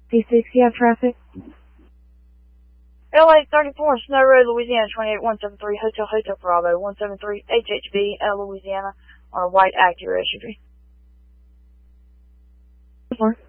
P6, you have traffic? LA 34, Snow Road, Louisiana, 28173, Hotel Bravo, 173, HHB, Louisiana, on a white Acura SUV.